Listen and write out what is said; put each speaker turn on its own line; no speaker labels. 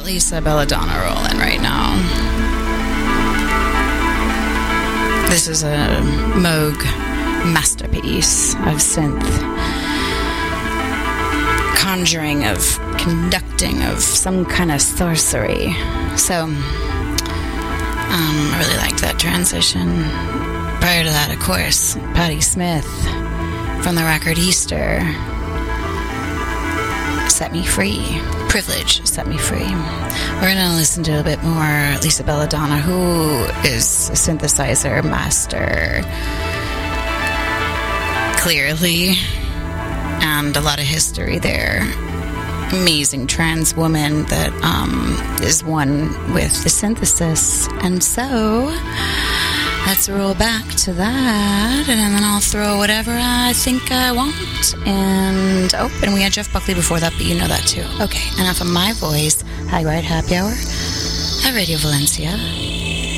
got Lisa Belladonna rolling right now. This is a Moog masterpiece of synth. Conjuring, of conducting, of some kind of sorcery. So, I really liked that transition. Prior to that, of course, Patti Smith from the record Easter. Set Me Free. Privilege set me free. We're going to listen to a bit more Lisa Belladonna, who is a synthesizer master, clearly, and a lot of history there. Amazing trans woman that is one with the synthesis. And so let's roll back to that, and then I'll throw whatever I think I want. And we had Jeff Buckley before that, but you know that too. Okay, enough of my voice. High Ride Happy Hour at Radio Valencia.